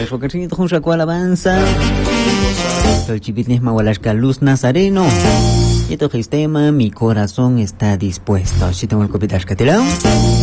Rocarcito Juncha Alabanza. El chipitnisma Walashka Luz Nazareno. Y tu sistema, mi corazón está dispuesto. Si tengo el copitash catilao.